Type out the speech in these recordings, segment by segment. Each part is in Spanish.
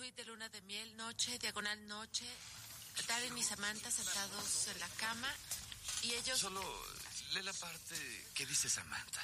suite de luna de miel, noche, diagonal noche, Darren y Samantha sentados en la cama y ellos... Solo lee la parte que dice Samantha.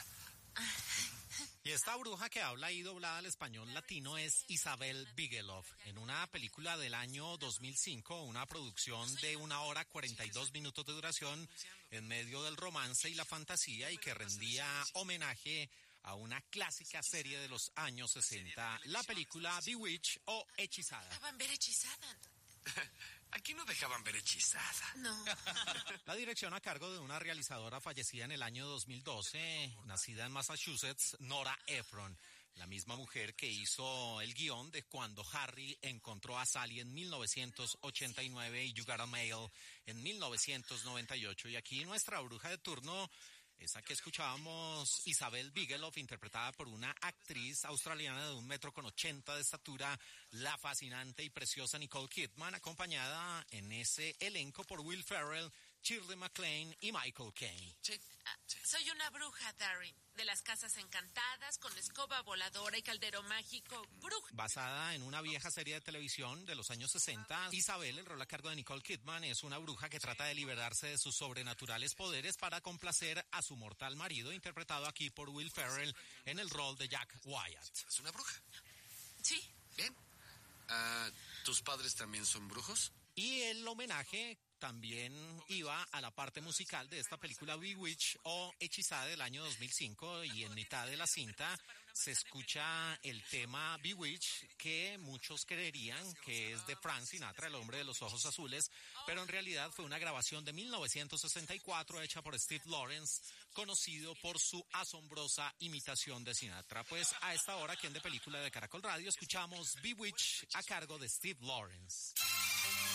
Y esta bruja que habla ahí doblada al español latino es Isabel Bigelow, en una película del año 2005, una producción de 1 hora 42 minutos de duración en medio del romance y la fantasía y que rendía homenaje a una clásica serie de los años 60, la película Bewitched o Hechizada. Dejaban ver Hechizada. Aquí no dejaban ver Hechizada. No. La dirección a cargo de una realizadora fallecida en el año 2012, nacida en Massachusetts, Nora Ephron, la misma mujer que hizo el guión de Cuando Harry encontró a Sally en 1989 y You Got a Mail en 1998. Y aquí nuestra bruja de turno, esa que escuchábamos, Isabel Bigelow, interpretada por una actriz australiana de 1,80 m de estatura, la fascinante y preciosa Nicole Kidman, acompañada en ese elenco por Will Ferrell, Shirley MacLaine y Michael Caine. Sí. Soy una bruja, Darren, de las casas encantadas, con escoba voladora y caldero mágico. Bruja. Basada en una vieja serie de televisión de los años 60, Isabel, el rol a cargo de Nicole Kidman, es una bruja que trata de liberarse de sus sobrenaturales poderes para complacer a su mortal marido, interpretado aquí por Will Ferrell en el rol de Jack Wyatt. ¿Es una bruja? Sí. Bien. ¿Tus padres también son brujos? Y el homenaje también iba a la parte musical de esta película Bewitched o Hechizada del año 2005, y en mitad de la cinta se escucha el tema Bewitched, que muchos creerían que es de Frank Sinatra, el hombre de los ojos azules, pero en realidad fue una grabación de 1964 hecha por Steve Lawrence, conocido por su asombrosa imitación de Sinatra. Pues a esta hora, aquí en De Película de Caracol Radio, escuchamos Bewitched a cargo de Steve Lawrence.